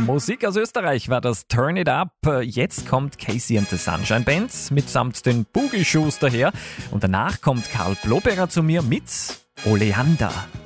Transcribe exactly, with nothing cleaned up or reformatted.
Musik aus Österreich war das Turn It Up. Jetzt kommt Casey and the Sunshine Band mitsamt den Boogie Shoes daher. Und danach kommt Karl Bloberer zu mir mit Oleander.